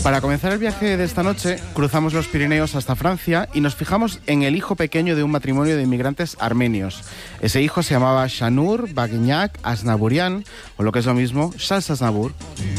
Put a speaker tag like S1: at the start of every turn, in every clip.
S1: Para comenzar el viaje de esta noche, cruzamos los Pirineos hasta Francia y nos fijamos en el hijo pequeño de un matrimonio de inmigrantes armenios. Ese hijo se llamaba Shanur Bagignac Aznavourian, o lo que es lo mismo, Charles Aznavour.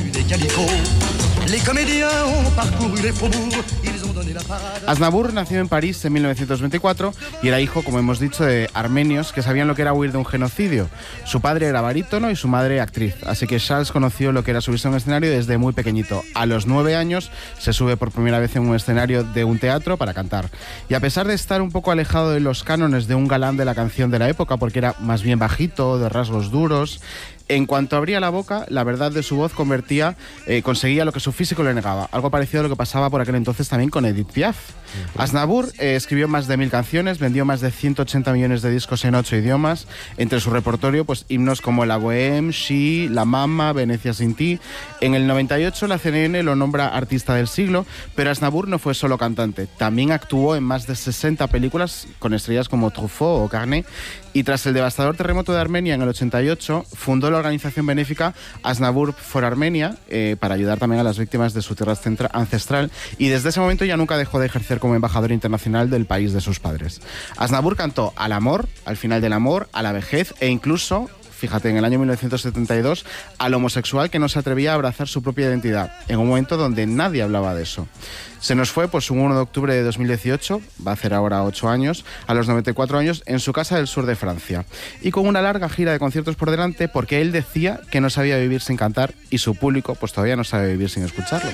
S1: Aznavour nació en París en 1924 y era hijo, como hemos dicho, de armenios que sabían lo que era huir de un genocidio. Su padre era barítono y su madre actriz, así que Charles conoció lo que era subirse a un escenario desde muy pequeñito. A los 9 años se sube por primera vez en un escenario de un teatro para cantar. Y a pesar de estar un poco alejado de los cánones de un galán de la canción de la época, porque era más bien bajito, de rasgos duros, en cuanto abría la boca, la verdad de su voz conseguía lo que su físico le negaba. Algo parecido a lo que pasaba por aquel entonces también con Edith Piaf. Aznavour escribió más de 1000 canciones, vendió más de 180 millones de discos en 8 idiomas. Entre su repertorio, pues himnos como La Bohème, She, La Mama, Venecia sin ti. En el 98 la CNN lo nombra artista del siglo, pero Aznavour no fue solo cantante. También actuó en más de 60 películas con estrellas como Truffaut o Carnet. Y tras el devastador terremoto de Armenia en el 88, fundó la organización benéfica Aznavour for Armenia para ayudar también a las víctimas de su tierra ancestral, y desde ese momento ya nunca dejó de ejercer como embajador internacional del país de sus padres. Aznavour cantó al amor, al final del amor, a la vejez e incluso, fíjate, en el año 1972, al homosexual que no se atrevía a abrazar su propia identidad, en un momento donde nadie hablaba de eso. Se nos fue pues un 1 de octubre de 2018, va a hacer ahora 8 años, a los 94 años, en su casa del sur de Francia. Y con una larga gira de conciertos por delante, porque él decía que no sabía vivir sin cantar y su público pues todavía no sabe vivir sin escucharlo.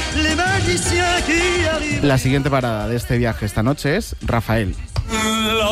S1: La siguiente parada de este viaje esta noche es Rafael.
S2: La